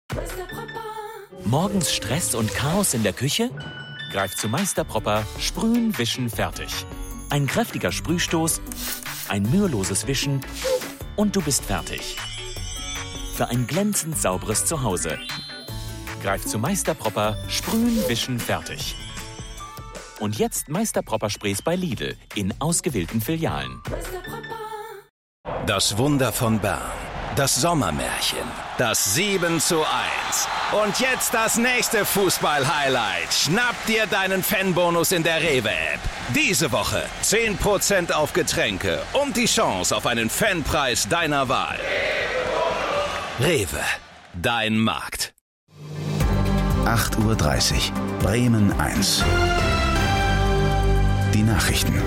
Morgens Stress und Chaos in der Küche? Greif zu Meister Propper, Sprühen, Wischen, fertig. Ein kräftiger Sprühstoß, ein müheloses Wischen und du bist fertig. Für ein glänzend sauberes Zuhause. Greif zu Meister Propper, Sprühen, Wischen, fertig. Und jetzt Meister Propper Sprays bei Lidl in ausgewählten Filialen. Das Wunder von Bern. Das Sommermärchen. Das 7:1. Und jetzt das nächste Fußball-Highlight. Schnapp dir deinen Fanbonus in der Rewe-App. Diese Woche 10% auf Getränke und die Chance auf einen Fanpreis deiner Wahl. Rewe. Dein Markt. 8:30 Uhr. Bremen 1. Die Nachrichten.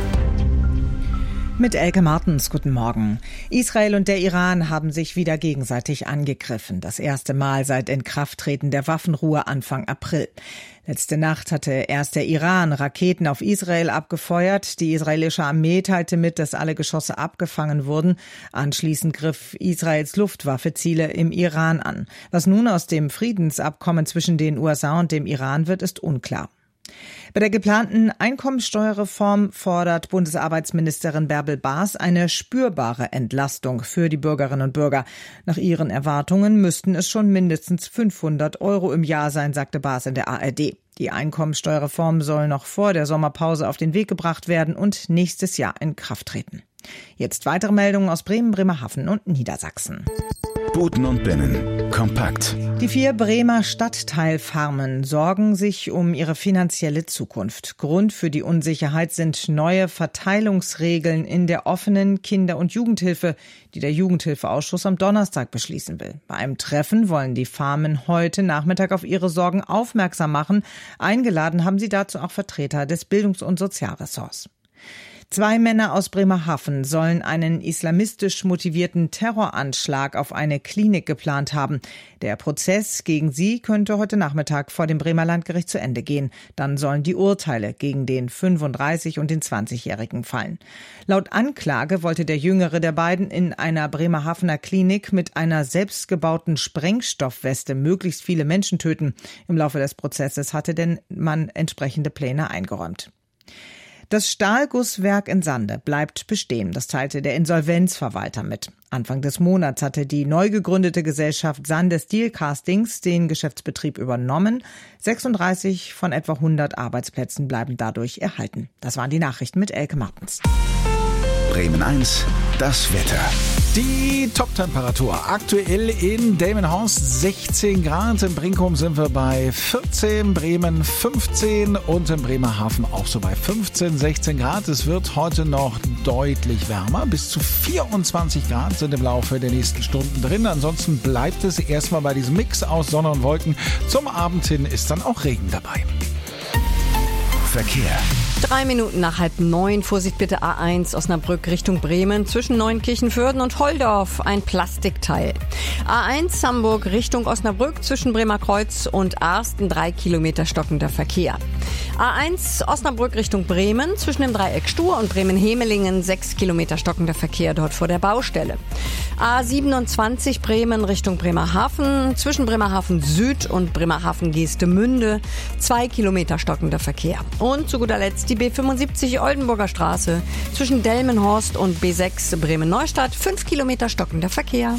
Mit Elke Martens, guten Morgen. Israel und der Iran haben sich wieder gegenseitig angegriffen. Das erste Mal seit Inkrafttreten der Waffenruhe Anfang April. Letzte Nacht hatte erst der Iran Raketen auf Israel abgefeuert. Die israelische Armee teilte mit, dass alle Geschosse abgefangen wurden. Anschließend griff Israels Luftwaffe Ziele im Iran an. Was nun aus dem Friedensabkommen zwischen den USA und dem Iran wird, ist unklar. Bei der geplanten Einkommensteuerreform fordert Bundesarbeitsministerin Bärbel Baas eine spürbare Entlastung für die Bürgerinnen und Bürger. Nach ihren Erwartungen müssten es schon mindestens 500 € im Jahr sein, sagte Baas in der ARD. Die Einkommensteuerreform soll noch vor der Sommerpause auf den Weg gebracht werden und nächstes Jahr in Kraft treten. Jetzt weitere Meldungen aus Bremen, Bremerhaven und Niedersachsen. Buten und Binnen. Kompakt. Die 4 Bremer Stadtteilfarmen sorgen sich um ihre finanzielle Zukunft. Grund für die Unsicherheit sind neue Verteilungsregeln in der offenen Kinder- und Jugendhilfe, die der Jugendhilfeausschuss am Donnerstag beschließen will. Bei einem Treffen wollen die Farmen heute Nachmittag auf ihre Sorgen aufmerksam machen. Eingeladen haben sie dazu auch Vertreter des Bildungs- und Sozialressorts. 2 Männer aus Bremerhaven sollen einen islamistisch motivierten Terroranschlag auf eine Klinik geplant haben. Der Prozess gegen sie könnte heute Nachmittag vor dem Bremer Landgericht zu Ende gehen. Dann sollen die Urteile gegen den 35- und den 20-Jährigen fallen. Laut Anklage wollte der jüngere der beiden in einer Bremerhavener Klinik mit einer selbstgebauten Sprengstoffweste möglichst viele Menschen töten. Im Laufe des Prozesses hatte der Mann entsprechende Pläne eingeräumt. Das Stahlgusswerk in Sande bleibt bestehen, das teilte der Insolvenzverwalter mit. Anfang des Monats hatte die neu gegründete Gesellschaft Sande Steel Castings den Geschäftsbetrieb übernommen. 36 von etwa 100 Arbeitsplätzen bleiben dadurch erhalten. Das waren die Nachrichten mit Elke Martens. Bremen 1, das Wetter. Die Top-Temperatur aktuell in Delmenhorst 16 Grad, in Brinkum sind wir bei 14, Bremen 15 und in Bremerhaven auch so bei 15, 16 Grad. Es wird heute noch deutlich wärmer, bis zu 24 Grad sind im Laufe der nächsten Stunden drin. Ansonsten bleibt es erstmal bei diesem Mix aus Sonne und Wolken. Zum Abend hin ist dann auch Regen dabei. Verkehr. 3 Minuten nach 8:30. Vorsicht bitte A1 Osnabrück Richtung Bremen. Zwischen Neunkirchen-Vörden und Holdorf ein Plastikteil. A1 Hamburg Richtung Osnabrück. Zwischen Bremerkreuz und Arsten 3 Kilometer stockender Verkehr. A1 Osnabrück Richtung Bremen. Zwischen dem Dreieck Stur und Bremen-Hemelingen 6 Kilometer stockender Verkehr dort vor der Baustelle. A27 Bremen Richtung Bremerhaven. Zwischen Bremerhaven Süd und Bremerhaven Geestemünde 2 Kilometer stockender Verkehr. Und zu guter Letzt die B75 Oldenburger Straße zwischen Delmenhorst und B6 Bremen-Neustadt 5 Kilometer stockender Verkehr.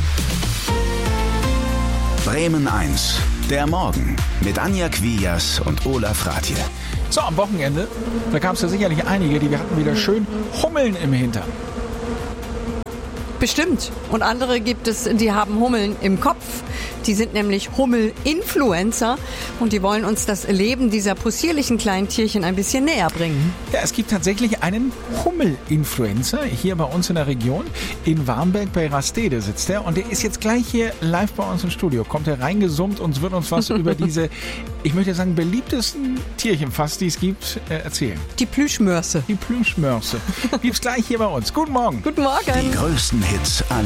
Bremen 1, der Morgen mit Anja Quias und Olaf Ratje. So, am Wochenende, da gab es ja sicherlich einige, die hatten wieder schön Hummeln im Hintern. Bestimmt. Und andere gibt es, die haben Hummeln im Kopf. Die sind nämlich Hummel-Influencer und die wollen uns das Leben dieser possierlichen kleinen Tierchen ein bisschen näher bringen. Ja, es gibt tatsächlich einen Hummel-Influencer hier bei uns in der Region. In Warmberg bei Rastede sitzt er und der ist jetzt gleich hier live bei uns im Studio. Kommt er reingesummt und wird uns was über diese, ich möchte sagen, beliebtesten Tierchen fast, die es gibt, erzählen. Die Plüschmörse. Die Plüschmörse. Gibt's gleich hier bei uns. Guten Morgen. Guten Morgen. Die größten Hits aller